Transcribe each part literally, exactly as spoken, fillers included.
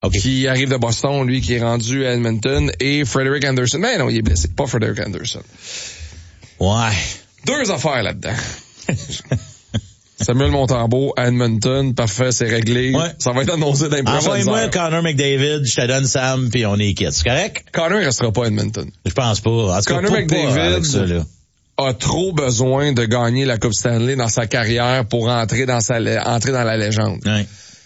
Okay. Qui arrive de Boston, lui, qui est rendu à Edmonton, et Frederick Anderson. Mais non, il est blessé. Pas Frederick Anderson. Ouais. Deux affaires là-dedans. Samuel Montembeault à Edmonton, parfait, c'est réglé. Ouais. Ça va être annoncé dans les prochaines heures. Envoie-moi Connor McDavid, je te donne Sam, puis on est quitte. C'est correct? Connor restera pas à Edmonton. Je pense pas. En tout cas, Connor McDavid ça, là. a trop besoin de gagner la Coupe Stanley dans sa carrière pour entrer dans sa entrer dans la légende. Ouais.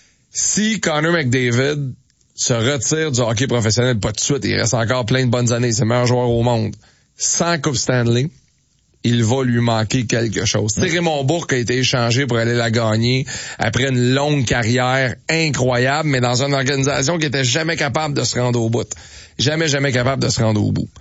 Si Connor McDavid se retire du hockey professionnel, pas tout de suite, il reste encore plein de bonnes années, c'est le meilleur joueur au monde. Sans Coupe Stanley, il va lui manquer quelque chose. C'est Raymond Bourque a été échangé pour aller la gagner après une longue carrière incroyable, mais dans une organisation qui était jamais capable de se rendre au bout. Jamais, jamais capable de se rendre au bout.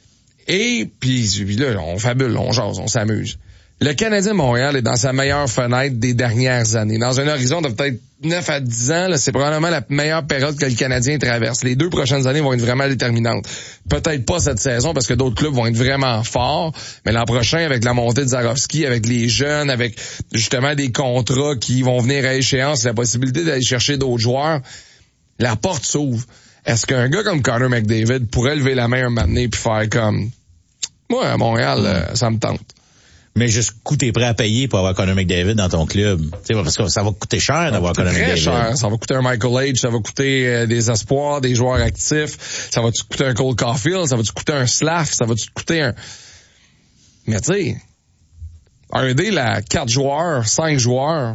Et puis, puis là, on fabule, on jase, on s'amuse. Le Canadien de Montréal est dans sa meilleure fenêtre des dernières années. Dans un horizon de peut-être neuf à dix ans, là, c'est probablement la meilleure période que le Canadien traverse. Les deux prochaines années vont être vraiment déterminantes. Peut-être pas cette saison parce que d'autres clubs vont être vraiment forts, mais l'an prochain, avec la montée de Zarovski, avec les jeunes, avec justement des contrats qui vont venir à échéance, la possibilité d'aller chercher d'autres joueurs, la porte s'ouvre. Est-ce qu'un gars comme Connor McDavid pourrait lever la main un moment donné puis faire comme moi, à Montréal, mm. euh, ça me tente. Mais jusqu'où t'es prêt à payer pour avoir Connor McDavid dans ton club? T'sais, parce que ça va coûter cher d'avoir Connor McDavid. Très cher. Ça va coûter un Michael Age, ça va coûter euh, des espoirs, des joueurs actifs, ça va te coûter un Cole Caulfield, ça va te coûter un Slav, ça va te coûter un... Mais tu sais, un deal à quatre joueurs, cinq joueurs,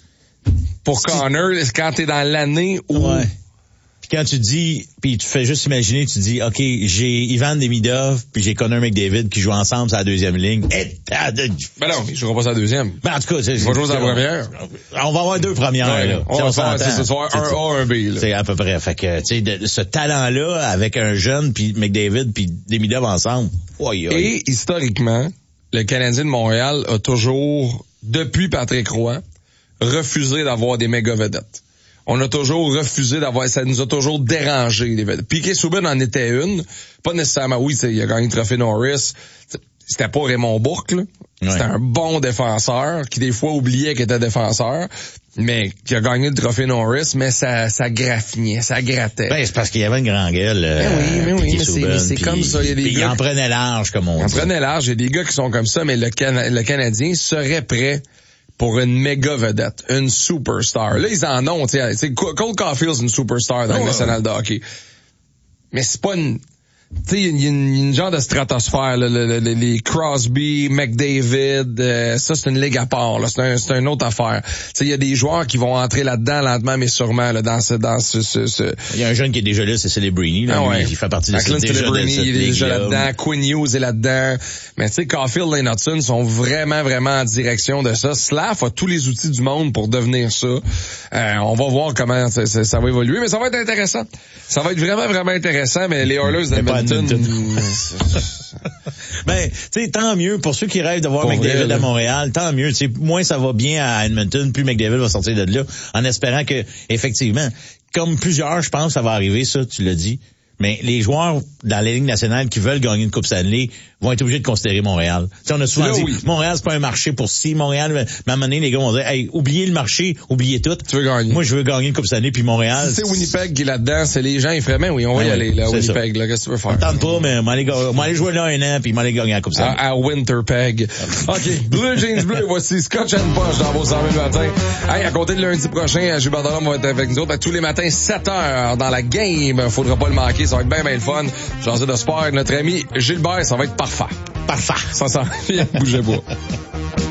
pour Connor, quand t'es dans l'année où... Ouais. Quand tu dis, puis tu fais juste imaginer, tu dis, OK, j'ai Ivan Demidov, puis j'ai Connor McDavid qui jouent ensemble sur la deuxième ligne. Et ben non, il jouera pas sur la deuxième. Ben en tout cas, c'est... Il va jouer sur la première. On va avoir deux premières, ouais, là. On, on va faire, c'est ce soir, un A, un B, là. C'est à peu près. Fait que, tu sais, ce talent-là, avec un jeune, puis McDavid, puis Demidov ensemble. Oi, oi. Et, historiquement, le Canadien de Montréal a toujours, depuis Patrick Roy, refusé d'avoir des méga vedettes. On a toujours refusé d'avoir, ça nous a toujours dérangé, les vedettes. Piquet Souban en était une. Pas nécessairement, oui, il a gagné le trophée Norris. C'était pas Raymond Bourque, là. Ouais. C'était un bon défenseur, qui des fois oubliait qu'il était défenseur, mais qui a gagné le trophée Norris, mais ça, ça graffinait, ça grattait. Ben, c'est parce qu'il y avait une grande gueule. Euh, ben oui, mais oui, mais c'est, mais c'est pis, comme ça. Il y a des gars. Il en prenait large, comme on dit. Il en prenait large. Il y a des gars qui sont comme ça, mais le, Can- le Canadien serait prêt pour une méga vedette, une superstar. Là, ils en ont, tu sais, Cole Caulfield, c'est une superstar dans oh, le national de hockey. Mais c'est pas une... Tu sais, il y a une, une genre de stratosphère, là, le, le, les Crosby, McDavid, euh, ça c'est une ligue à part, là, c'est, un, c'est une autre affaire. Tu sais, il y a des joueurs qui vont entrer là-dedans lentement mais sûrement, là, dans ce, dans ce, ce, ce... Il y a un jeune qui est déjà là, c'est Celebrini, là, ah ouais. Il fait partie de cette, déjà Celebrini, de cette il est déjà ligue, là-dedans, Quinn Hughes est là-dedans. Mais tu sais, Caulfield et Hudson sont vraiment, vraiment en direction de ça. Slav a tous les outils du monde pour devenir ça. Euh, on va voir comment ça, ça, ça va évoluer, mais ça va être intéressant. Ça va être vraiment, vraiment intéressant, mais les Oilers d'Edmonton... Ben, tu sais, tant mieux pour ceux qui rêvent de voir pour McDavid vrai, à Montréal, tant mieux. Tu sais, moins ça va bien à Edmonton, plus McDavid va sortir de là, en espérant que, effectivement, comme plusieurs, je pense, ça va arriver, ça, tu l'as dit. Mais les joueurs dans la Ligue nationale qui veulent gagner une Coupe Stanley vont être obligés de considérer Montréal. Tu sais, on a souvent là, dit, oui. Montréal, c'est pas un marché pour si, Montréal, mais à un moment donné, les gars vont dire, hey, oubliez le marché, oubliez tout. Tu veux gagner. Moi, je veux gagner une Coupe Stanley, puis Montréal. Si c'est Winnipeg qui est là-dedans, c'est les gens, ils feraient, mais oui, on va y aller, là, Winnipeg, là, qu'est-ce que tu veux faire? On tente pas, mais on va aller, on va aller jouer là un an, puis on va aller gagner la Coupe Stanley. À, à Winterpeg. OK. Bleu Jeans Bleu, voici Scotch and Punch dans vos cent mille matin. Hey, à compter de lundi prochain, Gilbert Delorme va être avec nous autres, ben, tous les matins, sept heures dans la game. Faudra pas le manquer, ça va être bien, bien le fun. J'en sais de sport avec notre ami Gilbert, ça va être parfait. Parfait. Ça sent bien, bougez pas.